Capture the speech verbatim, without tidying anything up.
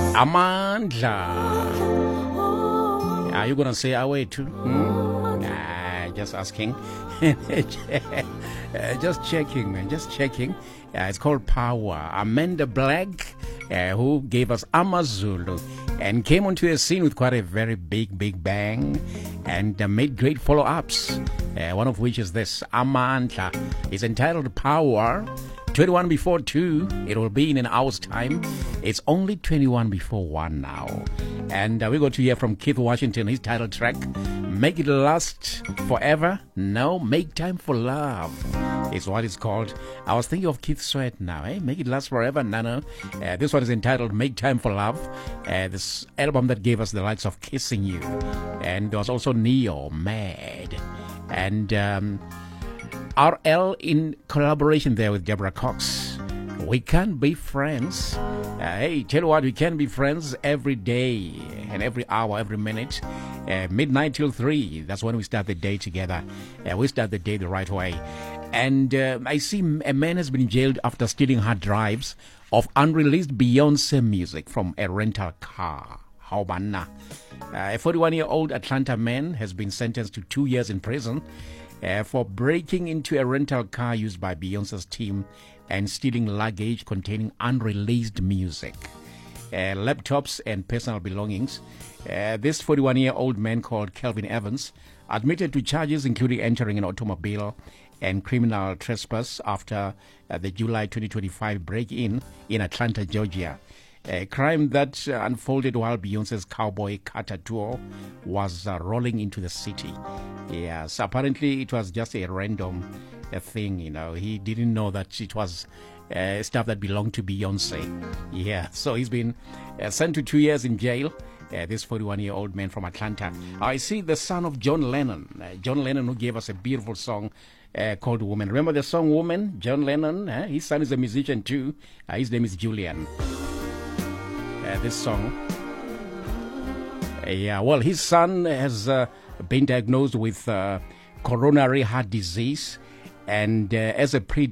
Amandla. Are you going to say away too? Hmm? Nah, just asking. uh, just checking, man. Just checking. Uh, it's called Power. Amanda Black, uh, who gave us Amazulu and came onto the scene with quite a very big, big bang and uh, made great follow-ups. Uh, one of which is this, Amandla. It's entitled Power. twenty-one before two. It will be in an hour's time. It's only twenty-one before one now. And uh, we're going to hear from Keith Washington, his title track, Make It Last Forever. No, Make Time for Love is what it's called. I was thinking of Keith Sweat now, eh? Make It Last Forever. No, no. Uh, this one is entitled Make Time for Love. Uh, this album that gave us the likes of Kissing You. And there was also Neo, Mad. And um, R L in collaboration there with Deborah Cox. We can be friends. Uh, hey, tell you what, we can be friends every day and every hour, every minute. Uh, midnight till three. That's when we start the day together. Uh, we start the day the right way. And uh, I see a man has been jailed after stealing hard drives of unreleased Beyonce music from a rental car. How about now? Uh, a forty-one-year-old Atlanta man has been sentenced to two years in prison uh, for breaking into a rental car used by Beyonce's team and stealing luggage containing unreleased music, uh, laptops, and personal belongings. Uh, this forty-one-year-old man called Kelvin Evans admitted to charges including entering an automobile and criminal trespass after uh, the July twenty twenty-five break-in in Atlanta, Georgia. A crime that uh, unfolded while Beyonce's Cowboy Carter tour was uh, rolling into the city. Yes, apparently it was just a random uh, thing, you know. He didn't know that it was uh, stuff that belonged to Beyonce. Yeah, so he's been uh, sent to two years in jail. Uh, this forty-one-year-old man from Atlanta. I see the son of John Lennon. Uh, John Lennon, who gave us a beautiful song uh, called Woman. Remember the song Woman? John Lennon. Uh, his son is a musician too. Uh, his name is Julian. Uh, this song. Uh, yeah, well, his son has uh, been diagnosed with uh, coronary heart disease, and uh, as a pre